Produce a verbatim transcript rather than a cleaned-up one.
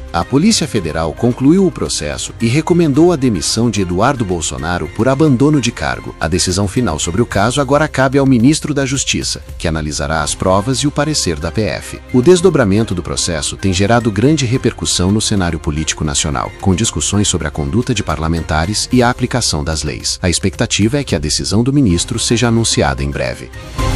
A Polícia Federal concluiu o processo e recomendou a demissão de Eduardo Bolsonaro por abandono de cargo. A decisão final sobre o caso agora cabe ao ministro da Justiça, que analisará as provas e o parecer da P F. O desdobramento do processo tem gerado grande repercussão no cenário político nacional, com discussões sobre a conduta de parlamentares e a aplicação das leis. A expectativa é que a decisão do ministro seja anunciada em breve.